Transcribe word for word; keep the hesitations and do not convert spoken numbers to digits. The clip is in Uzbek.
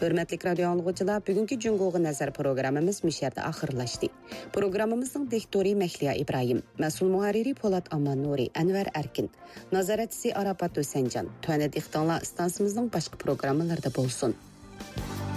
Hürmetli radyo anlıqçılar, bugünkü Cungo'ğa nazar programımız müşerdə axırlaşdı. Programımızın diktori Mehliya İbrahim, məsul muhariri Polat Aman Nuri, Enver Erkin, nazaretçisi Arapat Ösencan, töned ixtanla istansımızın başqa programlarda bolsun.